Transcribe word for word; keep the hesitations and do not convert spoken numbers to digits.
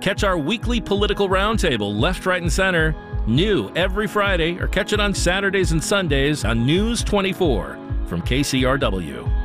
Catch our weekly political roundtable, Left, Right, and Center, new every Friday, or catch it on Saturdays and Sundays on News twenty-four from K C R W.